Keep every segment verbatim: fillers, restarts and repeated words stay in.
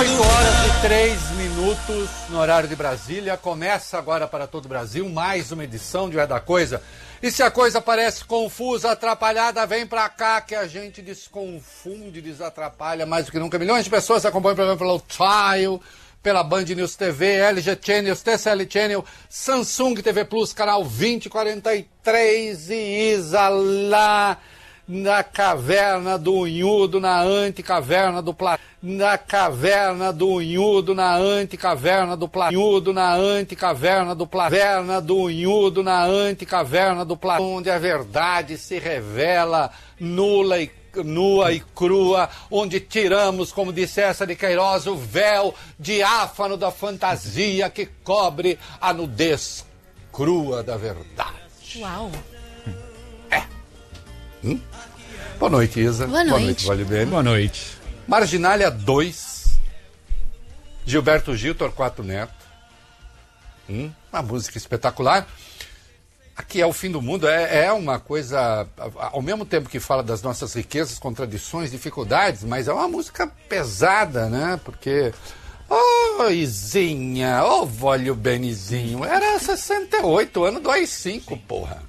oito horas e três minutos no horário de Brasília. Começa agora para todo o Brasil mais uma edição de É da Coisa. E se a coisa parece confusa, atrapalhada, vem pra cá que a gente desconfunde, desatrapalha mais do que nunca. Milhões de pessoas acompanham o programa pelo Trial, pela Band News T V, L G Channels, T C L Channel, Samsung T V Plus, canal vinte quarenta e três e Isa lá na caverna do Unhudo, na anticaverna do Platão, na caverna do Unhudo, na anticaverna do Platão, na anticaverna do Platão, caverna do Unhudo, na anticaverna do Platão, onde a verdade se revela nula e nua e crua, onde tiramos, como disse essa de Queiroz, o véu diáfano da fantasia que cobre a nudez crua da verdade. Uau! É. Hum? Boa noite, Isa. Boa noite. Boa noite, Valibene. Boa noite. Marginália dois, Gilberto Gil, Torquato Neto. Hum? Uma música espetacular. Aqui é o fim do mundo, é, é uma coisa, ao mesmo tempo que fala das nossas riquezas, contradições, dificuldades, mas é uma música pesada, né? Porque, ô oh, Izinha, ô oh, Vólio Benizinho, era sessenta e oito, ano do A I cinco, porra.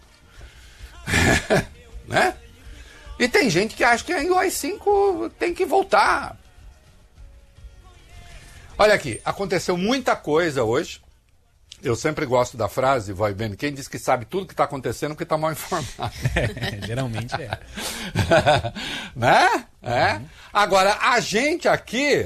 Né? E tem gente que acha que o A I cinco tem que voltar. Olha aqui, aconteceu muita coisa hoje. Eu sempre gosto da frase, vai bem, quem diz que sabe tudo que está acontecendo porque está mal informado. É, geralmente é. Né? É. Uhum. Agora, a gente aqui,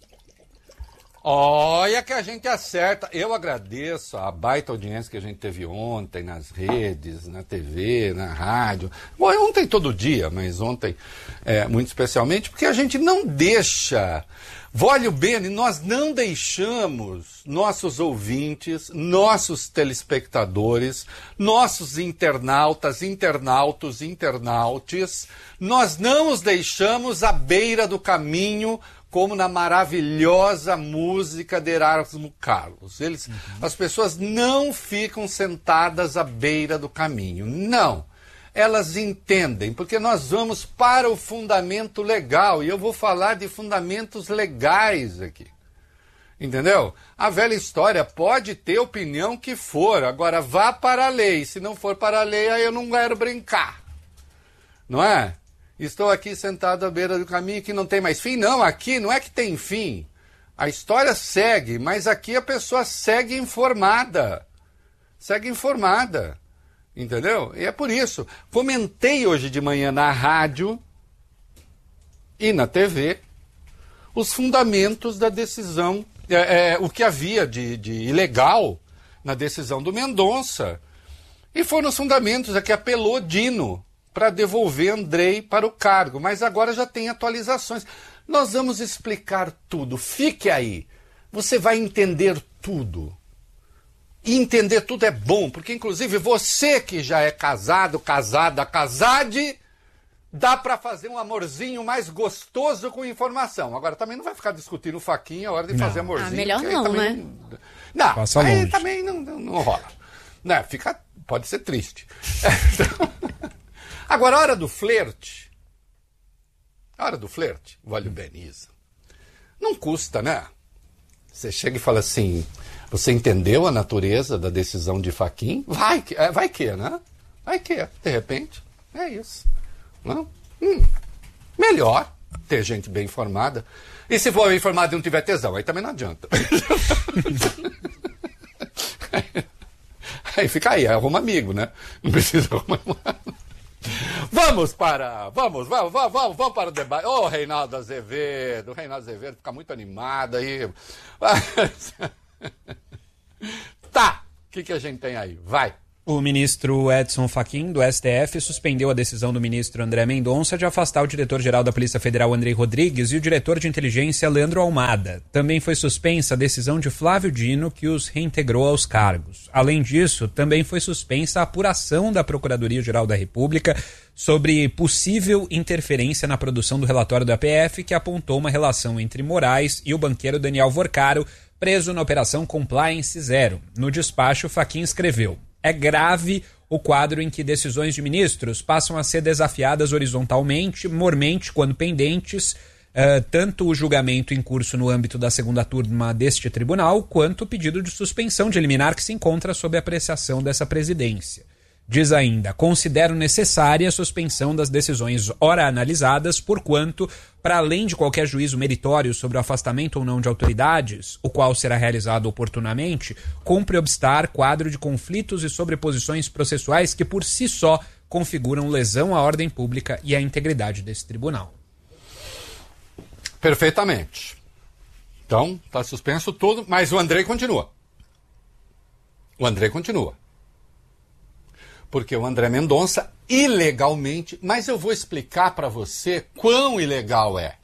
olha que a gente acerta. Eu agradeço a baita audiência que a gente teve ontem nas redes, na T V, na rádio. Bom, ontem todo dia, mas ontem é, muito especialmente, porque a gente não deixa... Vólio Bene, nós não deixamos nossos ouvintes, nossos telespectadores, nossos internautas, internautos, internautes, nós não os deixamos à beira do caminho, como na maravilhosa música de Erasmo Carlos. Eles, uhum. As pessoas não ficam sentadas à beira do caminho, não. Elas entendem, porque nós vamos para o fundamento legal, e eu vou falar de fundamentos legais aqui, entendeu? A velha história pode ter opinião que for, agora vá para a lei, se não for para a lei, aí eu não quero brincar, não é? Estou aqui sentado à beira do caminho que não tem mais fim, não, aqui não é que tem fim, a história segue, mas aqui a pessoa segue informada, segue informada. Entendeu? E é por isso. Comentei hoje de manhã na rádio e na T V os fundamentos da decisão, é, é, o que havia de, de ilegal na decisão do Mendonça. E foram os fundamentos a que apelou Dino para devolver Andrei para o cargo. Mas agora já tem atualizações. Nós vamos explicar tudo. Fique aí. Você vai entender tudo. E entender tudo é bom, porque inclusive você que já é casado, casada, casade, dá para fazer um amorzinho mais gostoso com informação. Agora também não vai ficar discutindo faquinha a hora de não. fazer amorzinho. Ah, melhor não, né? Não, não Passa aí longe. também não, não, não rola. Né? Fica, pode ser triste. Agora, a hora do flerte, a hora do flerte, vale o Beniza. Não custa, né? Você chega e fala assim... Você entendeu a natureza da decisão de Fachin? Vai que, vai que, né? Vai que, de repente. É isso. Não? Hum, melhor ter gente bem informada. E se for bem informado e não tiver tesão, aí também não adianta. Aí fica aí, arruma amigo, né? Não precisa arrumar. Vamos para, vamos, vamos, vamos, vamos, vamos para o debate. Ô, oh, Reinaldo Azevedo, o Reinaldo Azevedo fica muito animado aí. Tá, o que, que a gente tem aí? Vai. O ministro Edson Fachin, do S T F, suspendeu a decisão do ministro André Mendonça de afastar o diretor-geral da Polícia Federal, Andrei Rodrigues, e o diretor de inteligência, Leandro Almada. Também foi suspensa a decisão de Flávio Dino, que os reintegrou aos cargos. Além disso, também foi suspensa a apuração da Procuradoria-Geral da República sobre possível interferência na produção do relatório da P F, que apontou uma relação entre Moraes e o banqueiro Daniel Vorcaro, preso na Operação Compliance Zero. No despacho, Fachin escreveu: é grave o quadro em que decisões de ministros passam a ser desafiadas horizontalmente, mormente, quando pendentes, uh, tanto o julgamento em curso no âmbito da segunda turma deste tribunal, quanto o pedido de suspensão de liminar que se encontra sob apreciação dessa presidência. Diz ainda, considero necessária a suspensão das decisões ora analisadas, porquanto, para além de qualquer juízo meritório sobre o afastamento ou não de autoridades, o qual será realizado oportunamente, cumpre obstar quadro de conflitos e sobreposições processuais que por si só configuram lesão à ordem pública e à integridade desse tribunal. Perfeitamente. Então, está suspenso tudo, mas o Andrei continua. O Andrei continua. Porque o André Mendonça, ilegalmente, mas eu vou explicar para você quão ilegal é.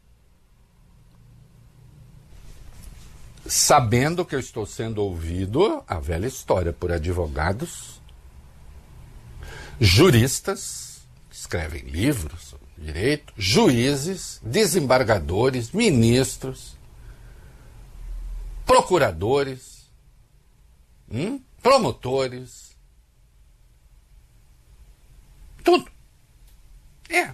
Sabendo que eu estou sendo ouvido, a velha história, por advogados, juristas, que escrevem livros sobre direito, juízes, desembargadores, ministros, procuradores, hum, promotores, tudo. É.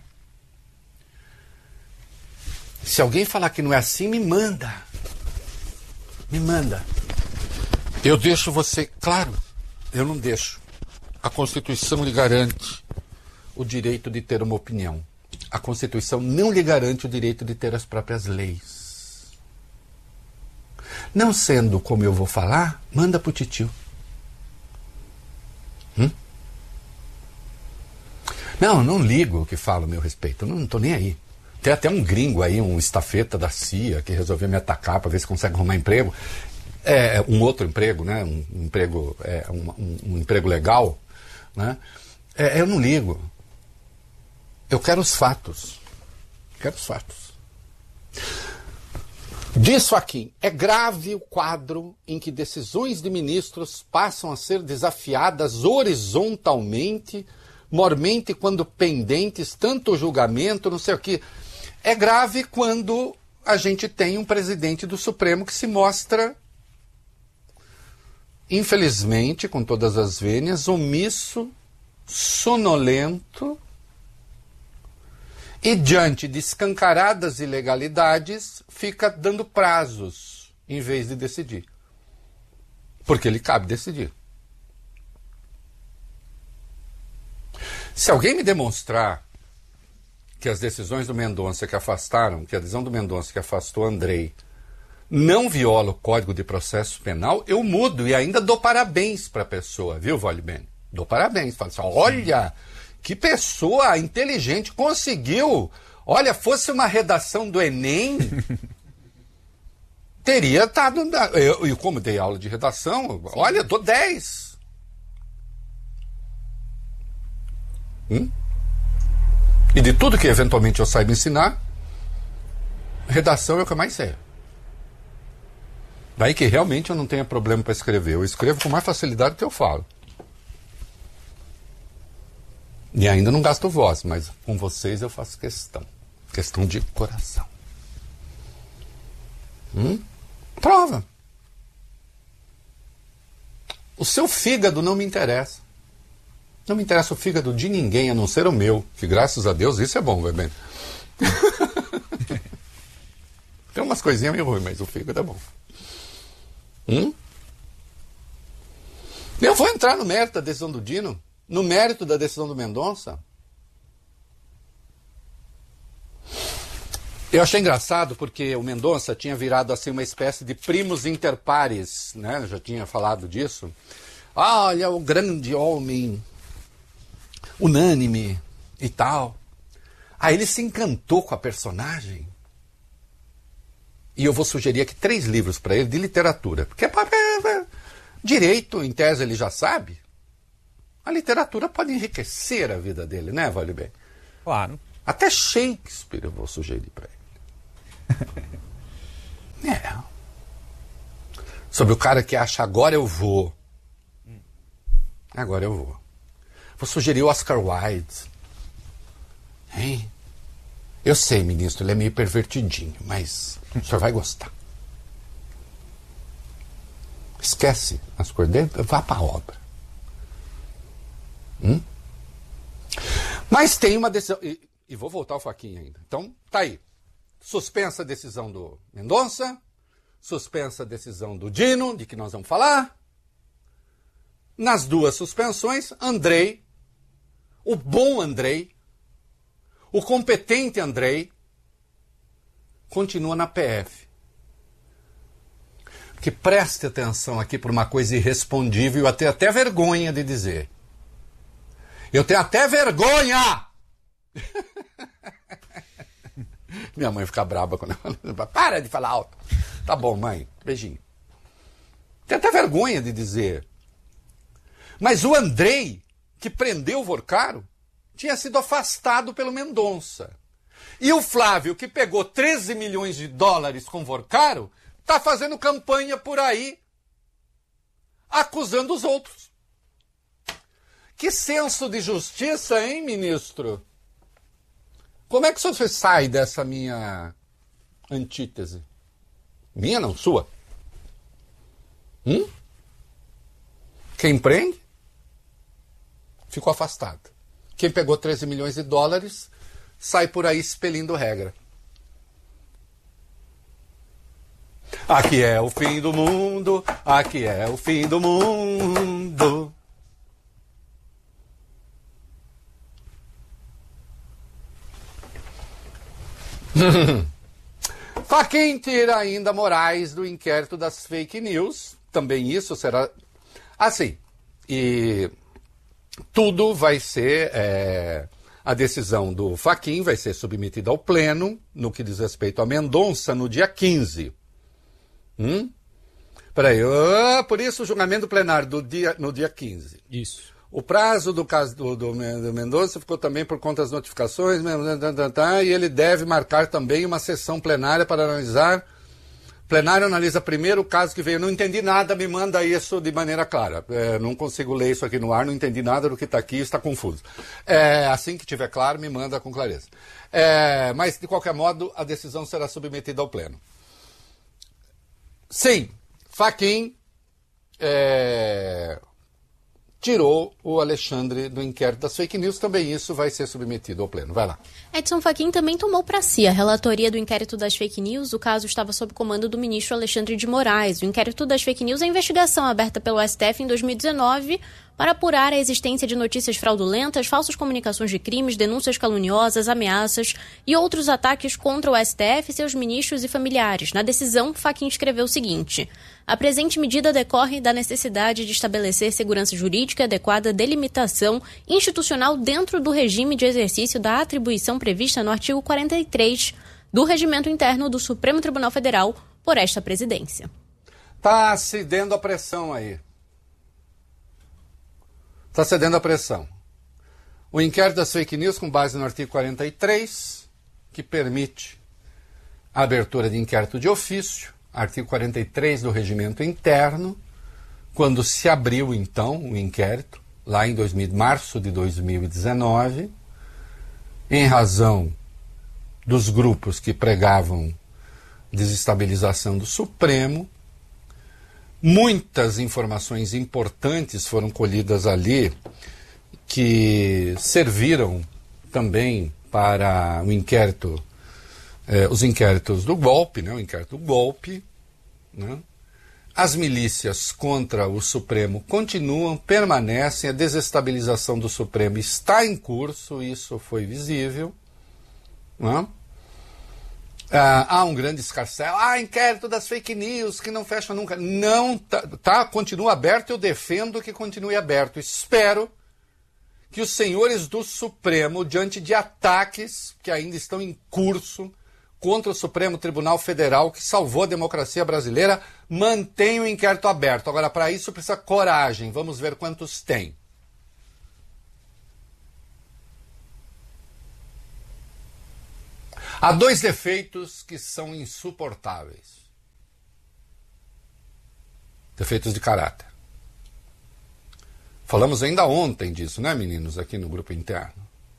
Se alguém falar que não é assim, me manda. Me manda. Eu deixo você... Claro, eu não deixo. A Constituição lhe garante o direito de ter uma opinião. A Constituição não lhe garante o direito de ter as próprias leis. Não sendo como eu vou falar, manda pro titio. Hum? Não, não ligo o que fala a meu respeito. Não estou nem aí. Tem até um gringo aí, um estafeta da C I A, que resolveu me atacar para ver se consegue arrumar emprego. É, um outro emprego, né? Um, um emprego, é, um, um, um emprego legal. Né? É, eu não ligo. Eu quero os fatos. Quero os fatos. Diz Fachin, é grave o quadro em que decisões de ministros passam a ser desafiadas horizontalmente, mormente quando pendentes, tanto o julgamento, não sei o que. É grave quando a gente tem um presidente do Supremo que se mostra, infelizmente, com todas as vênias, omisso, sonolento e, diante de escancaradas ilegalidades, fica dando prazos em vez de decidir. Porque ele cabe decidir. Se alguém me demonstrar que as decisões do Mendonça que afastaram, que a decisão do Mendonça que afastou Andrei não viola o Código de Processo Penal, eu mudo e ainda dou parabéns para a pessoa, viu, Vale Bene? Dou parabéns. Falo assim, olha, que pessoa inteligente, conseguiu. Olha, fosse uma redação do Enem, teria estado... Eu, eu, como dei aula de redação, olha, dou dez. Hum? E de tudo que eventualmente eu saiba ensinar, redação é o que eu mais sei. Daí que realmente eu não tenho problema para escrever. Eu escrevo com mais facilidade do que eu falo. E ainda não gasto voz, mas com vocês eu faço questão. Questão de coração. Hum? Prova. O seu fígado não me interessa. Não me interessa o fígado de ninguém, a não ser o meu. Que graças a Deus isso é bom, vai bem. Tem umas coisinhas meio ruins, mas o fígado é bom. Hum? Eu vou entrar no mérito da decisão do Dino, no mérito da decisão do Mendonça. Eu achei engraçado porque o Mendonça tinha virado assim uma espécie de primus inter pares, né? Eu já tinha falado disso. Olha, o grande homem, unânime e tal. Aí ele se encantou com a personagem. E eu vou sugerir aqui três livros para ele de literatura. Porque é, é, é, direito, em tese, ele já sabe. A literatura pode enriquecer a vida dele, né, Vale Bem? Claro. Até Shakespeare eu vou sugerir para ele. É. Sobre o cara que acha, agora eu vou. Agora eu vou. Vou sugerir o Oscar Wilde. Hein? Eu sei, ministro, ele é meio pervertidinho, mas o senhor vai gostar. Esquece as cores dele, vá para a obra. Hum? Mas tem uma decisão... E, e vou voltar ao Fachin ainda. Então, tá aí. suspensa a decisão do Mendonça, suspensa a decisão do Dino, de que nós vamos falar. Nas duas suspensões, Andrei, o bom Andrei, o competente Andrei, continua na P F. Que preste atenção aqui por uma coisa irrespondível, eu tenho até vergonha de dizer. Eu tenho até vergonha! Minha mãe fica brava quando eu falo. Para de falar alto. Tá bom, mãe. Beijinho. Tenho até vergonha de dizer. Mas o Andrei, que prendeu o Vorcaro, tinha sido afastado pelo Mendonça. E o Flávio, que pegou treze milhões de dólares com o Vorcaro, está fazendo campanha por aí, acusando os outros. Que senso de justiça, hein, ministro? Como é que você sai dessa minha antítese? Minha não, sua. Hum? Quem prende, ficou afastado. Quem pegou treze milhões de dólares, sai por aí expelindo regra. Aqui é o fim do mundo, aqui é o fim do mundo. Fachin tira ainda Moraes do inquérito das fake news. Também isso será assim. E tudo vai ser... É... A decisão do Fachin vai ser submetida ao pleno no que diz respeito a Mendonça no dia quinze. Hum? Peraí, oh, por isso o julgamento plenário do dia, no dia quinze. Isso. O prazo do caso do, do, do Mendonça ficou também por conta das notificações, e ele deve marcar também uma sessão plenária para analisar. Plenário analisa primeiro o caso que veio. Não entendi nada, me manda isso de maneira clara. É, não consigo ler isso aqui no ar, não entendi nada do que está aqui, está confuso. É, assim que tiver claro, me manda com clareza. É, mas, de qualquer modo, a decisão será submetida ao pleno. Sim, Fachin é, tirou o Alexandre do inquérito das fake news, também isso vai ser submetido ao pleno. Vai lá. Edson Fachin também tomou para si a relatoria do inquérito das fake news. O caso estava sob comando do ministro Alexandre de Moraes. O inquérito das fake news é a investigação aberta pelo S T F em dois mil e dezenove para apurar a existência de notícias fraudulentas, falsas comunicações de crimes, denúncias caluniosas, ameaças e outros ataques contra o S T F, seus ministros e familiares. Na decisão, Fachin escreveu o seguinte: a presente medida decorre da necessidade de estabelecer segurança jurídica e adequada delimitação institucional dentro do regime de exercício da atribuição prevista no artigo quarenta e três do Regimento Interno do Supremo Tribunal Federal por esta presidência. Está cedendo a pressão aí. Está cedendo a pressão. O inquérito das fake news, com base no artigo quarenta e três, que permite a abertura de inquérito de ofício, artigo quarenta e três do Regimento Interno, quando se abriu, então, o inquérito, lá em dois mil, março de dois mil e dezenove, em razão dos grupos que pregavam desestabilização do Supremo. Muitas informações importantes foram colhidas ali que serviram também para o inquérito, eh, os inquéritos do golpe, né, o inquérito do golpe, né? As milícias contra o Supremo continuam, permanecem, a desestabilização do Supremo está em curso, isso foi visível, né? Ah, há um grande escarcéu. Ah, inquérito das fake news, que não fecha nunca. Não, tá, tá, continua aberto, eu defendo que continue aberto. Espero que os senhores do Supremo, diante de ataques que ainda estão em curso contra o Supremo Tribunal Federal, que salvou a democracia brasileira, mantenham o inquérito aberto. Agora, para isso precisa coragem. Vamos ver quantos tem. Há dois defeitos que são insuportáveis. Defeitos de caráter. Falamos ainda ontem disso, né, meninos, aqui no grupo interno.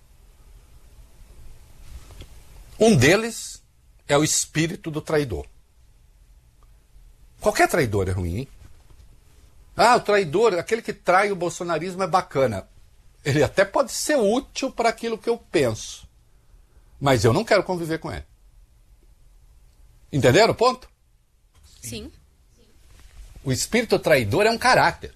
Um deles é o espírito do traidor. Qualquer traidor é ruim, hein? Ah, o traidor, aquele que trai o bolsonarismo é bacana. Ele até pode ser útil para aquilo que eu penso. Mas eu não quero conviver com ele. Entenderam o ponto? Sim. O espírito traidor é um caráter.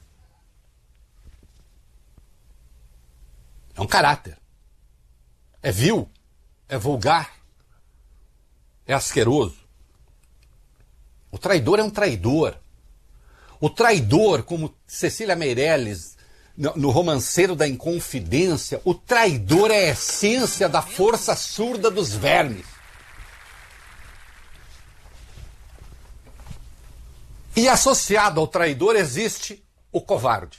É um caráter. É vil, é vulgar, é asqueroso. O traidor é um traidor. O traidor, como Cecília Meirelles, no, no Romanceiro da Inconfidência, o traidor é a essência da força surda dos vermes. E associado ao traidor existe o covarde.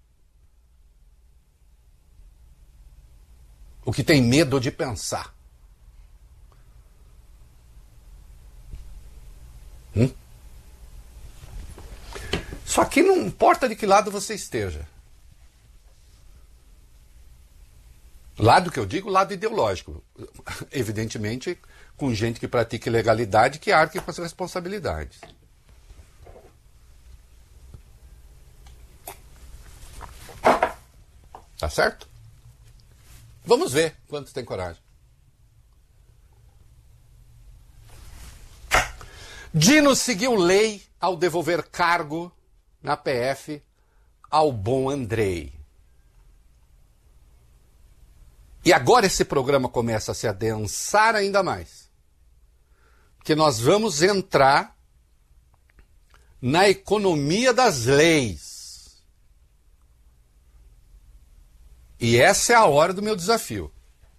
O que tem medo de pensar. Hum? Isso aqui não importa de que lado você esteja. Lado que eu digo, lado ideológico. Evidentemente, com gente que pratica ilegalidade, que arque com as responsabilidades. Tá certo? Vamos ver quantos tem coragem. Dino seguiu lei ao devolver cargo na P F ao bom Andrei. E agora esse programa começa a se adensar ainda mais. Porque nós vamos entrar na economia das leis. E essa é a hora do meu desafio.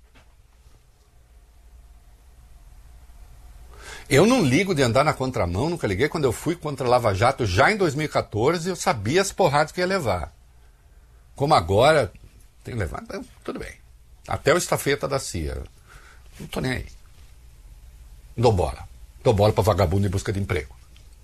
Eu não ligo de andar na contramão, nunca liguei. Quando eu fui contra a Lava Jato, já em dois mil e quatorze, eu sabia as porradas que ia levar. Como agora, tem que levar, tudo bem. Até o estafeta da C I A. Não tô nem aí. Não dou bola. Dou bola para vagabundo em busca de emprego.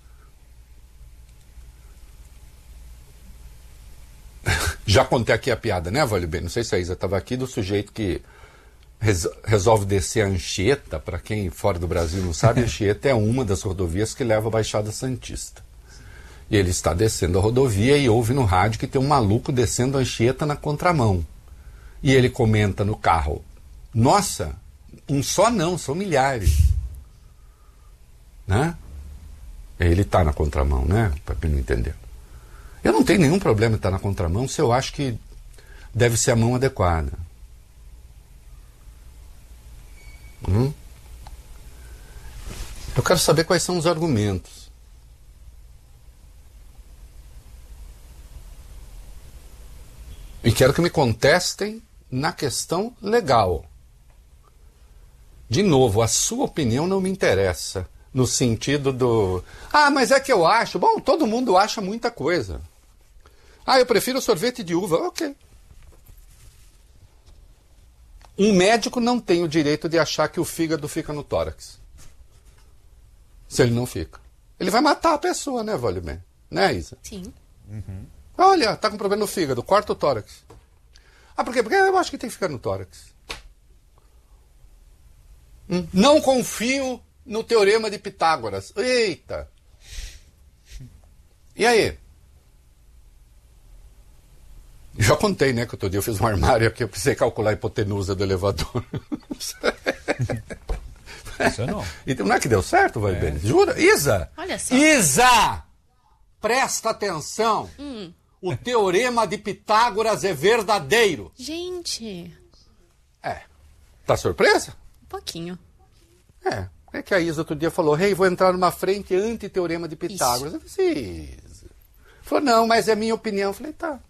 Já contei aqui a piada, né, Vale Bem? Não sei se a Isa estava aqui, do sujeito que res- resolve descer a Anchieta. Para quem fora do Brasil não sabe, a Anchieta é uma das rodovias que leva a Baixada Santista. E ele está descendo a rodovia e ouve no rádio que tem um maluco descendo a Anchieta na contramão. E ele comenta no carro: nossa, um só não, são milhares. Né? Ele está na contramão, né? Para quem não entendeu. Eu não tenho nenhum problema em estar na contramão se eu acho que deve ser a mão adequada. Hum? Eu quero saber quais são os argumentos. E quero que me contestem na questão legal. De novo, a sua opinião não me interessa. No sentido do... Ah, mas é que eu acho... Bom, todo mundo acha muita coisa. Ah, eu prefiro sorvete de uva. Ok. Um médico não tem o direito de achar que o fígado fica no tórax. Se ele não fica. Ele vai matar a pessoa, né, Vale Bem? Né, Isa? Sim. Uhum. Olha, tá com problema no fígado, corta o tórax. Ah, por quê? Porque eu acho que tem que ficar no tórax. Hum? Não confio no teorema de Pitágoras. Eita! E aí? Já contei, né, que outro dia eu fiz um armário aqui, eu precisei calcular a hipotenusa do elevador. Isso não. Então não é que deu certo, Vai É. Bem? Jura? Isa! Olha só. Isa! Presta atenção! Hum. O teorema de Pitágoras é verdadeiro. Gente, É. Tá surpresa? um pouquinho. É. É que a Isa outro dia falou: Rei, hey, vou entrar numa frente anti-teorema de Pitágoras. Eu disse: Isa. Falou: não, mas é minha opinião. Eu falei: tá.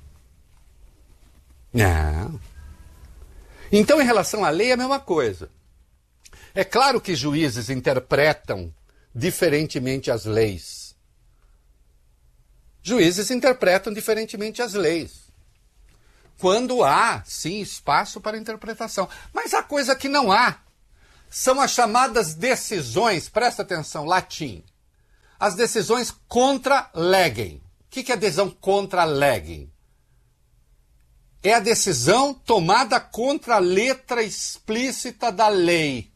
Não. Então, em relação à lei, é a mesma coisa. É claro que juízes interpretam diferentemente as leis. Juízes interpretam diferentemente as leis. Quando há, sim, espaço para interpretação. Mas a coisa que não há são as chamadas decisões, presta atenção, latim. As decisões contra legem. O que é decisão contra legem? É a decisão tomada contra a letra explícita da lei.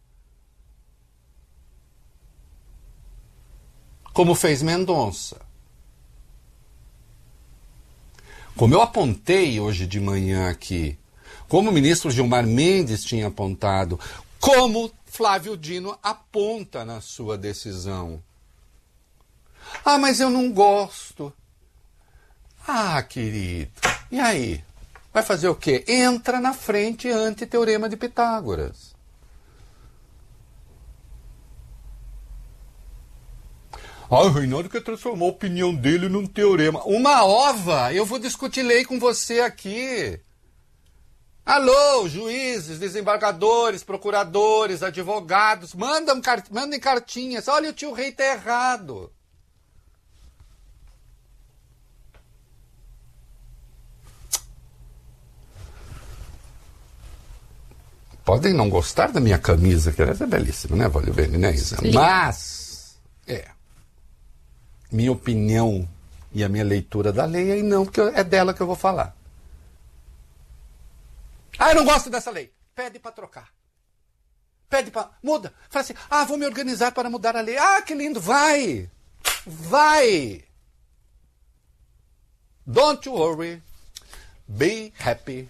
Como fez Mendonça. Como eu apontei hoje de manhã aqui, como o ministro Gilmar Mendes tinha apontado, como Flávio Dino aponta na sua decisão. Ah, mas eu não gosto. Ah, querido, e aí? Vai fazer o quê? Entra na frente anti-teorema de Pitágoras. Ah, o Reinaldo quer transformar a opinião dele num teorema. Uma ova! Eu vou discutir lei com você aqui. Alô, juízes, desembargadores, procuradores, advogados, mandam, mandem cartinhas. Olha, o tio Rei tá errado. Podem não gostar da minha camisa, que ela é belíssima, né, Valeu bem, né, Isa? Mas, é, minha opinião e a minha leitura da lei aí não, porque é dela que eu vou falar. Ah, eu não gosto dessa lei. Pede para trocar. Pede para... Muda. Fala assim, ah, vou me organizar para mudar a lei. Ah, que lindo, vai. Vai. Don't worry. Be happy.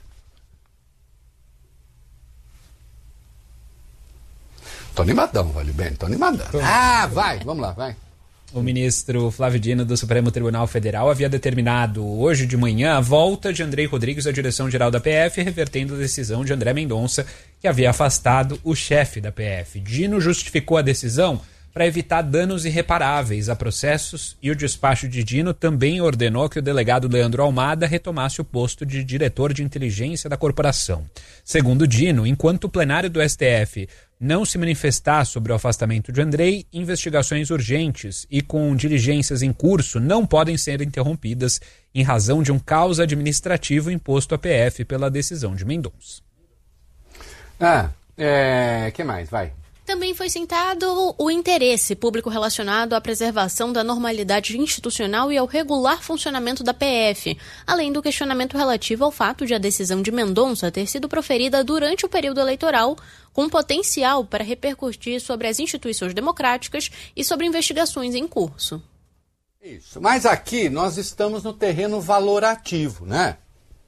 Tô animadão, Vale bem, tô animadão. Ah, vai, vamos lá, vai. O ministro Flávio Dino do Supremo Tribunal Federal havia determinado hoje de manhã a volta de Andrei Rodrigues à direção-geral da P F, revertendo a decisão de André Mendonça, que havia afastado o chefe da P F. Dino justificou a decisão para evitar danos irreparáveis a processos e o despacho de Dino também ordenou que o delegado Leandro Almada retomasse o posto de diretor de inteligência da corporação. Segundo Dino, enquanto o plenário do S T F não se manifestar sobre o afastamento de Andrei, investigações urgentes e com diligências em curso não podem ser interrompidas em razão de um caos administrativo imposto à P F pela decisão de Mendonça. Ah, é... que mais? Vai. Também foi citado o interesse público relacionado à preservação da normalidade institucional e ao regular funcionamento da P F, além do questionamento relativo ao fato de a decisão de Mendonça ter sido proferida durante o período eleitoral, com potencial para repercutir sobre as instituições democráticas e sobre investigações em curso. Isso, mas aqui nós estamos no terreno valorativo, né?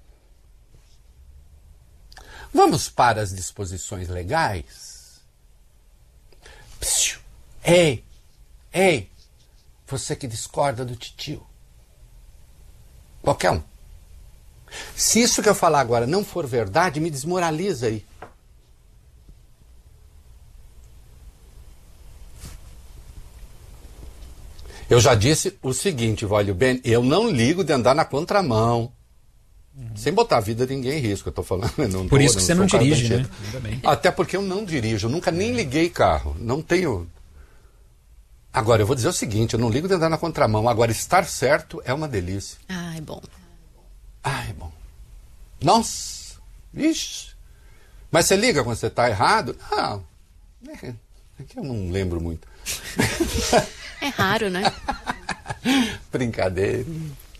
Vamos para as disposições legais? Psiu. Ei, ei, você que discorda do titio. Qualquer um. Se isso que eu falar agora não for verdade, me desmoraliza aí. Eu já disse o seguinte, Valho Ben, eu não ligo de andar na contramão. Uhum. Sem botar a vida de ninguém em risco, eu tô falando. Não Por tô, isso que você não dirige, né? Até porque eu não dirijo, eu nunca nem liguei carro, não tenho... Agora, eu vou dizer o seguinte, eu não ligo de andar na contramão, agora estar certo é uma delícia. Ai, bom. Ai, bom. Nossa, ixi. Mas você liga quando você está errado? Não, é, é que eu não lembro muito. É raro, né? Brincadeira.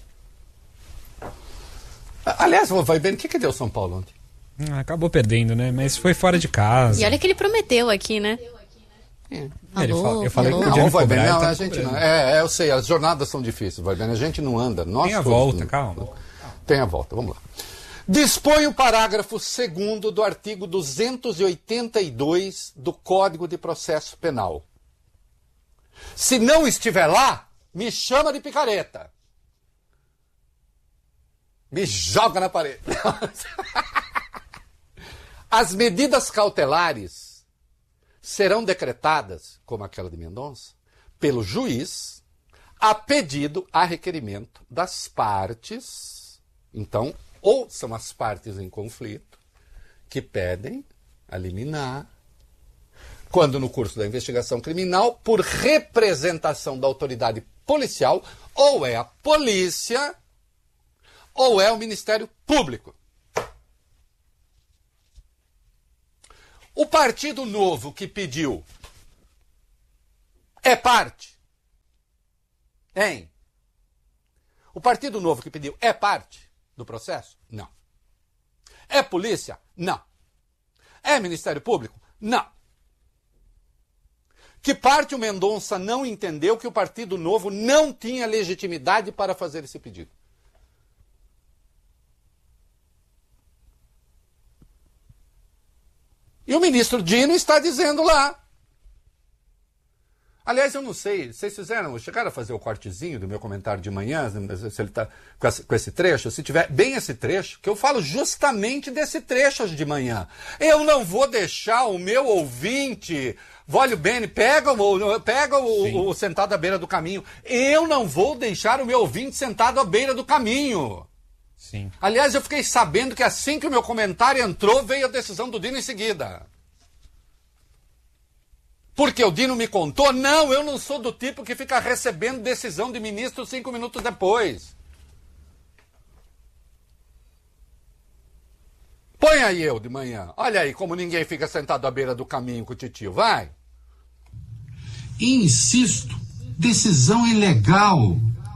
Aliás, vai bem, o que, que deu São Paulo ontem? Ah, acabou perdendo, né? Mas foi fora de casa. E olha que ele prometeu aqui, né? É. Ele Alô, fala, eu falei alô. que podia Não, vai bem, cobrar, não, tá a gente cobrando. não. É, é, eu sei, as jornadas são difíceis, vai bem, a gente não anda. Nós Tem a todos volta, não. calma. Tem a volta, vamos lá. Dispõe o parágrafo segundo do artigo duzentos e oitenta e dois do Código de Processo Penal. Se não estiver lá, me chama de picareta. Me joga na parede. As medidas cautelares serão decretadas, como aquela de Mendonça, pelo juiz, a pedido, a requerimento das partes. Então, ou são as partes em conflito que pedem a liminar, quando no curso da investigação criminal, por representação da autoridade policial, ou é a polícia, ou é o Ministério Público. O Partido Novo que pediu é parte? Hein? O Partido Novo que pediu é parte do processo? Não. É polícia? Não. É Ministério Público? Não. Que parte o Mendonça não entendeu que o Partido Novo não tinha legitimidade para fazer esse pedido? E o ministro Dino está dizendo lá. Aliás, eu não sei, vocês fizeram, chegaram a fazer o cortezinho do meu comentário de manhã, se ele está com, com esse trecho, se tiver bem esse trecho, que eu falo justamente desse trecho de manhã. Eu não vou deixar o meu ouvinte, Vólio Bene, pega, o, pega o, o sentado à beira do caminho. Eu não vou deixar o meu ouvinte sentado à beira do caminho. Sim. Aliás, eu fiquei sabendo que assim que o meu comentário entrou, veio a decisão do Dino em seguida. Porque o Dino me contou? Não, eu não sou do tipo que fica recebendo decisão de ministro cinco minutos depois. Põe aí eu de manhã. Olha aí como ninguém fica sentado à beira do caminho com o titio. Vai. E insisto, decisão ilegal.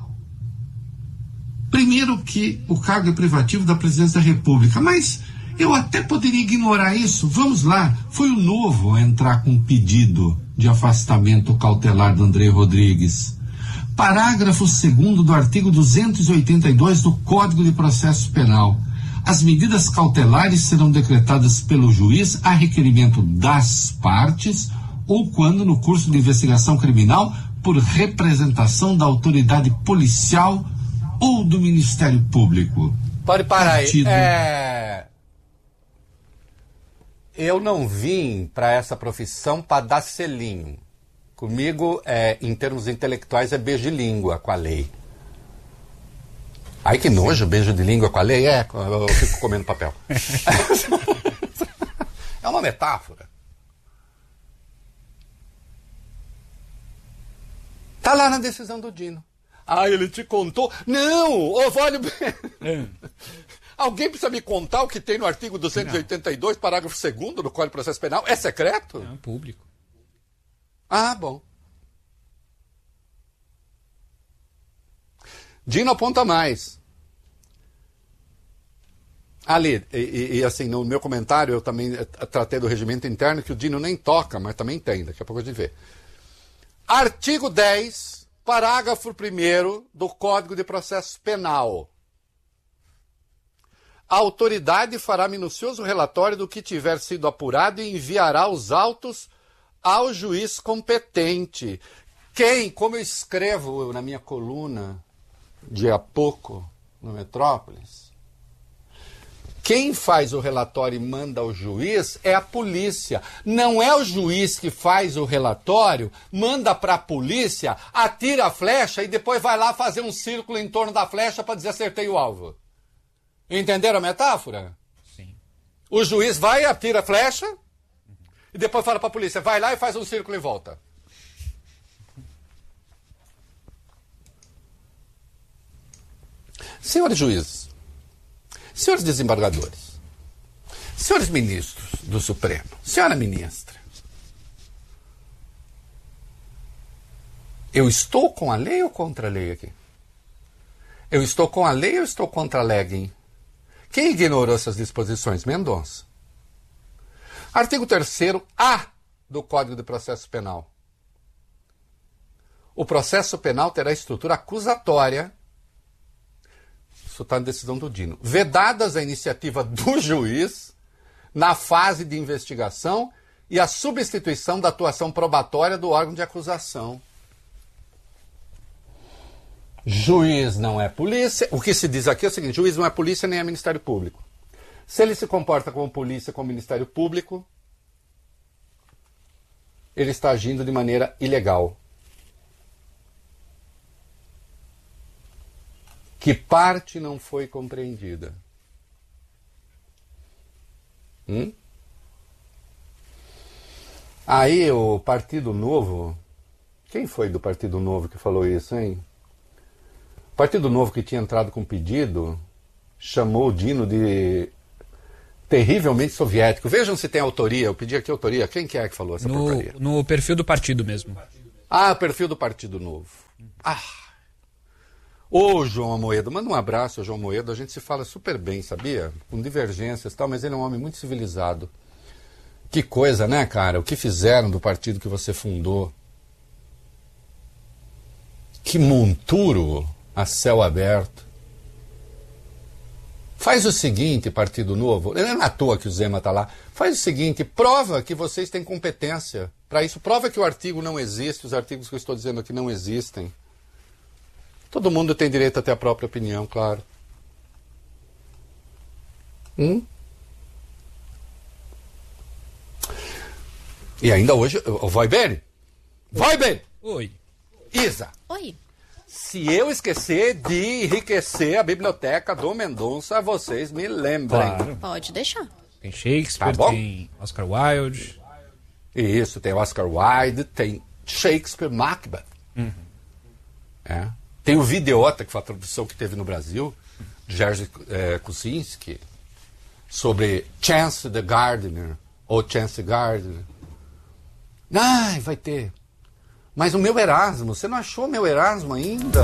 Primeiro que o cargo é privativo da presidência da República, mas eu até poderia ignorar isso. Vamos lá, foi o Novo a entrar com um pedido de afastamento cautelar do André Rodrigues. Parágrafo segundo do artigo duzentos e oitenta e dois do Código de Processo Penal. As medidas cautelares serão decretadas pelo juiz a requerimento das partes ou quando no curso de investigação criminal por representação da autoridade policial ou do Ministério Público. Pode parar aí. Partido... É... Eu não vim para essa profissão para dar selinho. Comigo, é, em termos intelectuais, é beijo de língua com a lei. Ai, que nojo, beijo de língua com a lei. É, eu fico comendo papel. É uma metáfora. Tá lá na decisão do Dino. Ah, ele te contou? Não! Ô, Vólio... É. Alguém precisa me contar o que tem no artigo duzentos e oitenta e dois, parágrafo segundo do Código de Processo Penal? É secreto? É público. Ah, bom. Dino aponta mais. Ali, e, e, e assim, no meu comentário eu também tratei do regimento interno, que o Dino nem toca, mas também tem, daqui a pouco a gente vê. Artigo dez, parágrafo primeiro do Código de Processo Penal. A autoridade fará minucioso relatório do que tiver sido apurado e enviará os autos ao juiz competente. Quem, como eu escrevo na minha coluna de há pouco no Metrópolis, quem faz o relatório e manda ao juiz é a polícia. Não é o juiz que faz o relatório, manda para a polícia, atira a flecha e depois vai lá fazer um círculo em torno da flecha para dizer acertei o alvo. Entenderam a metáfora? Sim. O juiz vai, atira a flecha uhum. e depois fala para a polícia, vai lá e faz um círculo em volta. Senhores juízes, senhores desembargadores, senhores ministros do Supremo, senhora ministra, eu estou com a lei ou contra a lei aqui? Eu estou com a lei ou estou contra a lei? Quem ignorou essas disposições? Mendonça. Artigo terceiro A do Código de Processo Penal. O processo penal terá estrutura acusatória, isso está na decisão do Dino, vedadas a iniciativa do juiz na fase de investigação e a substituição da atuação probatória do órgão de acusação. Juiz não é polícia. O que se diz aqui é o seguinte, juiz não é polícia nem é Ministério Público. Se ele se comporta como polícia, como Ministério Público, ele está agindo de maneira ilegal. Que parte não foi compreendida? Hum? Aí o Partido Novo... Quem foi do Partido Novo que falou isso, hein? O Partido Novo que tinha entrado com pedido chamou o Dino de terrivelmente soviético. Vejam se tem autoria. Eu pedi aqui autoria. Quem que é que falou essa no, porcaria? No perfil do partido mesmo. Ah, o perfil do Partido Novo. Ah... Ô, João Amoedo, manda um abraço ao João Amoedo, a gente se fala super bem, sabia? Com divergências e tal, mas ele é um homem muito civilizado. Que coisa, né, cara? O que fizeram do partido que você fundou? Que monturo a céu aberto. Faz o seguinte, Partido Novo, não é à toa que o Zema está lá, faz o seguinte, prova que vocês têm competência para isso, prova que o artigo não existe, os artigos que eu estou dizendo aqui não existem. Todo mundo tem direito a ter a própria opinião, claro. Hum? E ainda hoje, vai bem? Vai bem! Oi. Isa. Oi. Se eu esquecer de enriquecer a biblioteca do Mendonça, vocês me lembrem. Claro. Pode deixar. Tem Shakespeare, Tá bom? tem Oscar Wilde. Isso, tem Oscar Wilde, tem Shakespeare, Macbeth. Uhum. É. Tem o Videota, que foi a tradução que teve no Brasil, de Jerzy é, Kosinski, sobre Chance the Gardener, ou Chance Gardner. Ai, vai ter. Mas o meu Erasmo, você não achou meu Erasmo ainda?